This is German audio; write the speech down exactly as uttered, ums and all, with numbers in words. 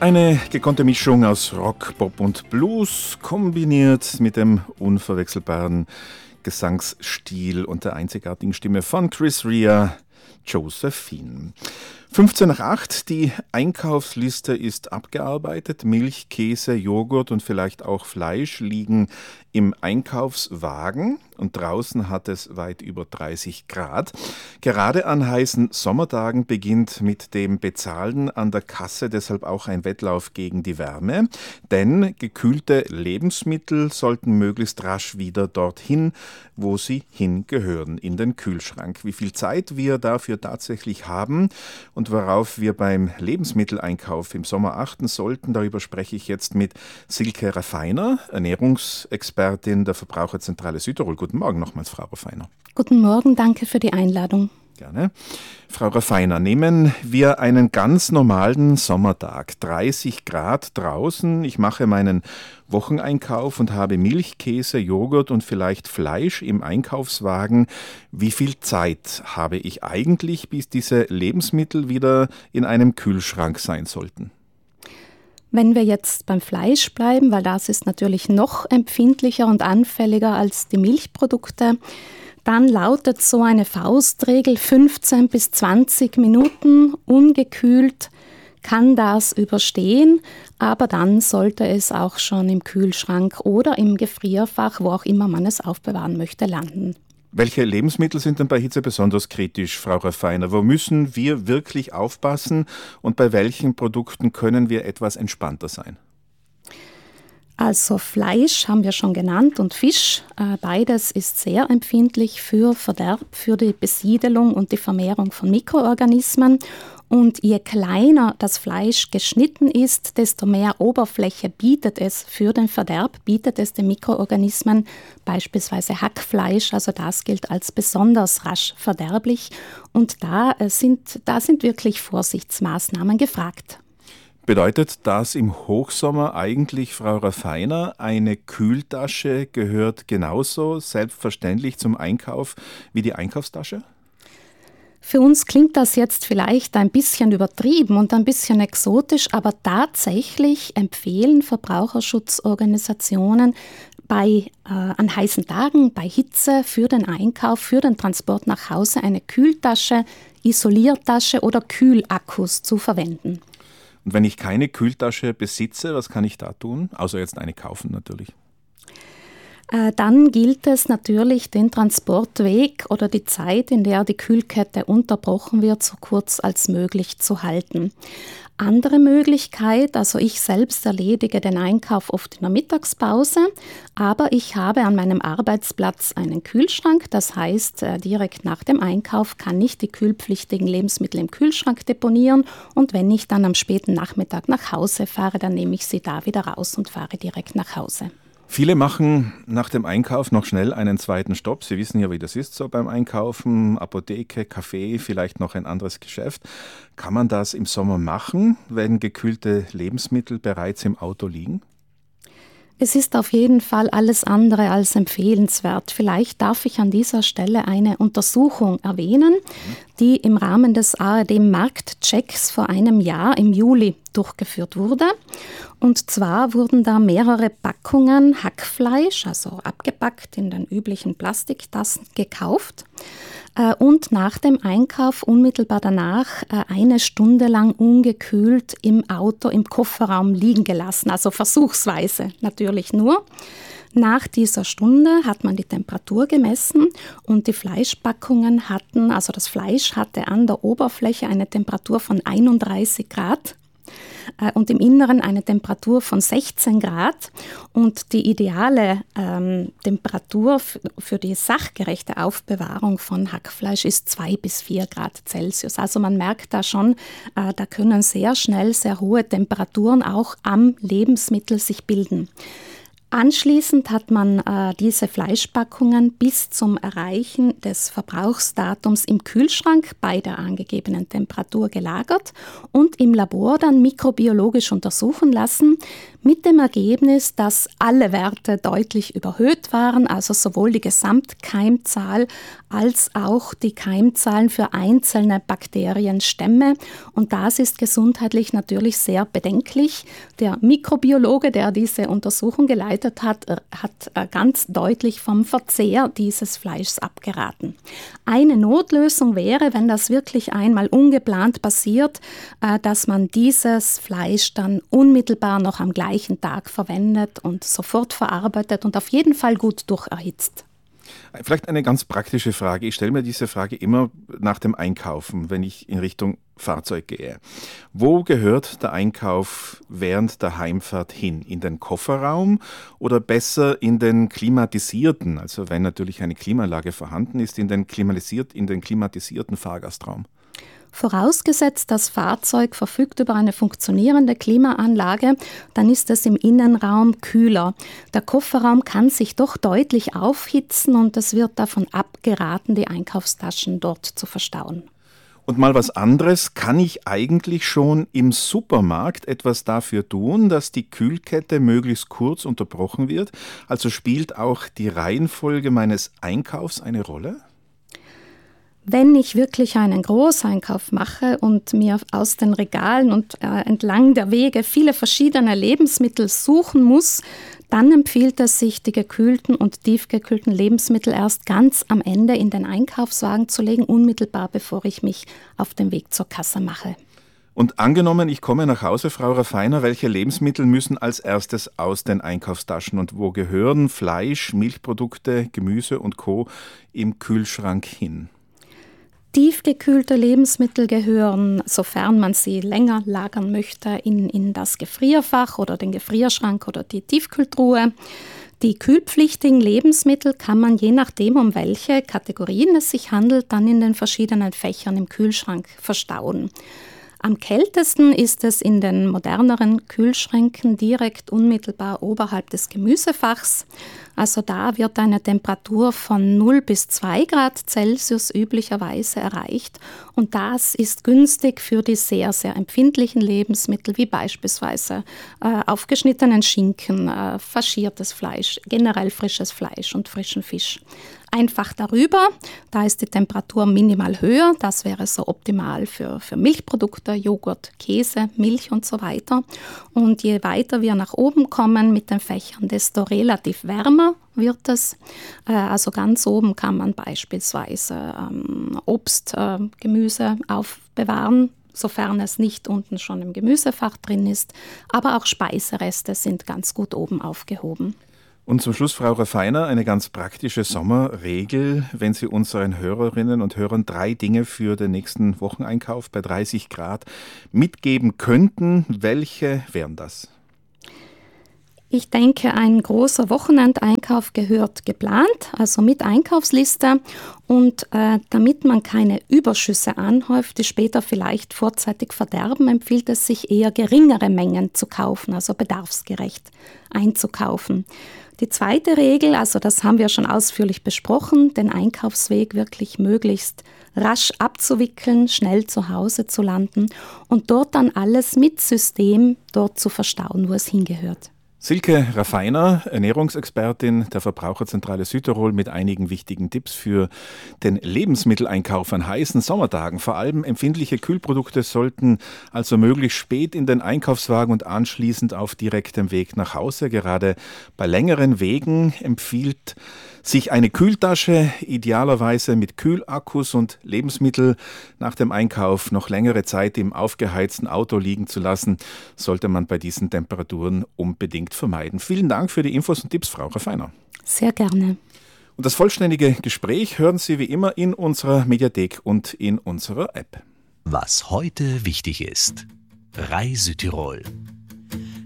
Eine gekonnte Mischung aus Rock, Pop und Blues, kombiniert mit dem unverwechselbaren Gesangsstil und der einzigartigen Stimme von Chris Rea, Josephine. fünfzehn nach acht, die Einkaufsliste ist abgearbeitet. Milch, Käse, Joghurt und vielleicht auch Fleisch liegen im Einkaufswagen und draußen hat es weit über dreißig Grad. Gerade an heißen Sommertagen beginnt mit dem Bezahlen an der Kasse deshalb auch ein Wettlauf gegen die Wärme, denn gekühlte Lebensmittel sollten möglichst rasch wieder dorthin, wo sie hingehören, in den Kühlschrank. Wie viel Zeit wir dafür tatsächlich haben und worauf wir beim Lebensmitteleinkauf im Sommer achten sollten, darüber spreche ich jetzt mit Silke Raffiner, Ernährungsexpertin der Verbraucherzentrale Südtirol. Guten Morgen nochmals, Frau Raffiner. Guten Morgen, danke für die Einladung. Gerne. Frau Raffiner, nehmen wir einen ganz normalen Sommertag, dreißig Grad draußen. Ich mache meinen Wocheneinkauf und habe Milch, Käse, Joghurt und vielleicht Fleisch im Einkaufswagen. Wie viel Zeit habe ich eigentlich, bis diese Lebensmittel wieder in einem Kühlschrank sein sollten? Wenn wir jetzt beim Fleisch bleiben, weil das ist natürlich noch empfindlicher und anfälliger als die Milchprodukte, dann lautet so eine Faustregel fünfzehn bis zwanzig Minuten ungekühlt kann das überstehen, aber dann sollte es auch schon im Kühlschrank oder im Gefrierfach, wo auch immer man es aufbewahren möchte, landen. Welche Lebensmittel sind denn bei Hitze besonders kritisch, Frau Raffiner? Wo müssen wir wirklich aufpassen und bei welchen Produkten können wir etwas entspannter sein? Also Fleisch haben wir schon genannt und Fisch. Beides ist sehr empfindlich für Verderb, für die Besiedelung und die Vermehrung von Mikroorganismen. Und je kleiner das Fleisch geschnitten ist, desto mehr Oberfläche bietet es für den Verderb, bietet es den Mikroorganismen, beispielsweise Hackfleisch, also das gilt als besonders rasch verderblich. Und da sind, da sind wirklich Vorsichtsmaßnahmen gefragt. Bedeutet das im Hochsommer eigentlich, Frau Raffiner, eine Kühltasche gehört genauso selbstverständlich zum Einkauf wie die Einkaufstasche? Für uns klingt das jetzt vielleicht ein bisschen übertrieben und ein bisschen exotisch, aber tatsächlich empfehlen Verbraucherschutzorganisationen bei, äh, an heißen Tagen, bei Hitze, für den Einkauf, für den Transport nach Hause eine Kühltasche, Isoliertasche oder Kühlakkus zu verwenden. Und wenn ich keine Kühltasche besitze, was kann ich da tun? Außer jetzt eine kaufen natürlich. Dann gilt es natürlich, den Transportweg oder die Zeit, in der die Kühlkette unterbrochen wird, so kurz als möglich zu halten. Andere Möglichkeit, also ich selbst erledige den Einkauf oft in der Mittagspause, aber ich habe an meinem Arbeitsplatz einen Kühlschrank, das heißt, direkt nach dem Einkauf kann ich die kühlpflichtigen Lebensmittel im Kühlschrank deponieren und wenn ich dann am späten Nachmittag nach Hause fahre, dann nehme ich sie da wieder raus und fahre direkt nach Hause. Viele machen nach dem Einkauf noch schnell einen zweiten Stopp. Sie wissen ja, wie das ist so beim Einkaufen. Apotheke, Café, vielleicht noch ein anderes Geschäft. Kann man das im Sommer machen, wenn gekühlte Lebensmittel bereits im Auto liegen? Es ist auf jeden Fall alles andere als empfehlenswert. Vielleicht darf ich an dieser Stelle eine Untersuchung erwähnen, die im Rahmen des A R D-Marktchecks vor einem Jahr im Juli durchgeführt wurde. Und zwar wurden da mehrere Packungen Hackfleisch, also abgepackt in den üblichen Plastiktassen, gekauft und nach dem Einkauf unmittelbar danach eine Stunde lang ungekühlt im Auto, im Kofferraum liegen gelassen, also versuchsweise natürlich nur. Nach dieser Stunde hat man die Temperatur gemessen und die Fleischpackungen hatten, also das Fleisch hatte an der Oberfläche eine Temperatur von einunddreißig Grad. Und im Inneren eine Temperatur von sechzehn Grad. Und die ideale ähm, Temperatur f- für die sachgerechte Aufbewahrung von Hackfleisch ist zwei bis vier Grad Celsius. Also man merkt da schon, äh, da können sehr schnell sehr hohe Temperaturen auch am Lebensmittel sich bilden. Anschließend hat man äh, diese Fleischpackungen bis zum Erreichen des Verbrauchsdatums im Kühlschrank bei der angegebenen Temperatur gelagert und im Labor dann mikrobiologisch untersuchen lassen, mit dem Ergebnis, dass alle Werte deutlich überhöht waren, also sowohl die Gesamtkeimzahl als auch die Keimzahlen für einzelne Bakterienstämme. Und das ist gesundheitlich natürlich sehr bedenklich. Der Mikrobiologe, der diese Untersuchung geleitet hat, hat ganz deutlich vom Verzehr dieses Fleischs abgeraten. Eine Notlösung wäre, wenn das wirklich einmal ungeplant passiert, dass man dieses Fleisch dann unmittelbar noch am gleichen Tag verwendet und sofort verarbeitet und auf jeden Fall gut durcherhitzt. Vielleicht eine ganz praktische Frage. Ich stelle mir diese Frage immer nach dem Einkaufen, wenn ich in Richtung Fahrzeug gehe. Wo gehört der Einkauf während der Heimfahrt hin? In den Kofferraum oder besser in den klimatisierten, also wenn natürlich eine Klimaanlage vorhanden ist, in den, klimatisiert, in den klimatisierten Fahrgastraum? Vorausgesetzt, das Fahrzeug verfügt über eine funktionierende Klimaanlage, dann ist es im Innenraum kühler. Der Kofferraum kann sich doch deutlich aufhitzen und es wird davon abgeraten, die Einkaufstaschen dort zu verstauen. Und mal was anderes, kann ich eigentlich schon im Supermarkt etwas dafür tun, dass die Kühlkette möglichst kurz unterbrochen wird? Also spielt auch die Reihenfolge meines Einkaufs eine Rolle? Wenn ich wirklich einen Großeinkauf mache und mir aus den Regalen und äh, entlang der Wege viele verschiedene Lebensmittel suchen muss, dann empfiehlt es sich, die gekühlten und tiefgekühlten Lebensmittel erst ganz am Ende in den Einkaufswagen zu legen, unmittelbar bevor ich mich auf den Weg zur Kasse mache. Und angenommen, ich komme nach Hause, Frau Raffiner, welche Lebensmittel müssen als erstes aus den Einkaufstaschen und wo gehören Fleisch, Milchprodukte, Gemüse und Co. im Kühlschrank hin? Tiefgekühlte Lebensmittel gehören, sofern man sie länger lagern möchte, in, in das Gefrierfach oder den Gefrierschrank oder die Tiefkühltruhe. Die kühlpflichtigen Lebensmittel kann man je nachdem, um welche Kategorien es sich handelt, dann in den verschiedenen Fächern im Kühlschrank verstauen. Am kältesten ist es in den moderneren Kühlschränken direkt unmittelbar oberhalb des Gemüsefachs. Also da wird eine Temperatur von null bis zwei Grad Celsius üblicherweise erreicht. Und das ist günstig für die sehr, sehr empfindlichen Lebensmittel, wie beispielsweise äh, aufgeschnittenen Schinken, äh, faschiertes Fleisch, generell frisches Fleisch und frischen Fisch. Einfach darüber, da ist die Temperatur minimal höher, das wäre so optimal für, für Milchprodukte, Joghurt, Käse, Milch und so weiter. Und je weiter wir nach oben kommen mit den Fächern, desto relativ wärmer wird es. Äh, also ganz oben kann man beispielsweise ähm, Obst, äh, Gemüse aufbewahren, sofern es nicht unten schon im Gemüsefach drin ist. Aber auch Speisereste sind ganz gut oben aufgehoben. Und zum Schluss, Frau Raffiner, eine ganz praktische Sommerregel, wenn Sie unseren Hörerinnen und Hörern drei Dinge für den nächsten Wocheneinkauf bei dreißig Grad mitgeben könnten. Welche wären das? Ich denke, ein großer Wochenendeinkauf gehört geplant, also mit Einkaufsliste. Und äh, damit man keine Überschüsse anhäuft, die später vielleicht vorzeitig verderben, empfiehlt es sich eher geringere Mengen zu kaufen, also bedarfsgerecht einzukaufen. Die zweite Regel, also das haben wir schon ausführlich besprochen, den Einkaufsweg wirklich möglichst rasch abzuwickeln, schnell zu Hause zu landen und dort dann alles mit System dort zu verstauen, wo es hingehört. Silke Raffiner, Ernährungsexpertin der Verbraucherzentrale Südtirol mit einigen wichtigen Tipps für den Lebensmitteleinkauf an heißen Sommertagen. Vor allem empfindliche Kühlprodukte sollten also möglichst spät in den Einkaufswagen und anschließend auf direktem Weg nach Hause. Gerade bei längeren Wegen empfiehlt sich eine Kühltasche, idealerweise mit Kühlakkus und Lebensmittel nach dem Einkauf noch längere Zeit im aufgeheizten Auto liegen zu lassen, sollte man bei diesen Temperaturen unbedingt vermeiden. Vielen Dank für die Infos und Tipps, Frau Raffiner. Sehr gerne. Und das vollständige Gespräch hören Sie wie immer in unserer Mediathek und in unserer App. Was heute wichtig ist. Reisütirol.